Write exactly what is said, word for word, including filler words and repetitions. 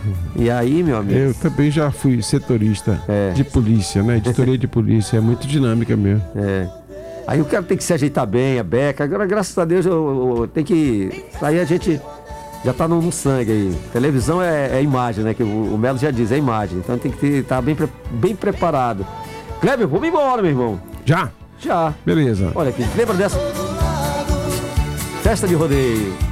E aí, meu amigo... Eu também já fui setorista é. de polícia, né? Editoria de polícia, é muito dinâmica mesmo. É. Aí o cara tem que se ajeitar bem, a beca. Agora, graças a Deus, eu, eu, eu tenho que... Aí a gente já tá no, no sangue aí. Televisão é, é imagem, né? Que o, o Melo já diz, é imagem. Então tem que estar tá bem, bem preparado. Kleber, vamos embora, meu irmão. Já? Já. Beleza. Olha aqui, lembra dessa? Festa de rodeio.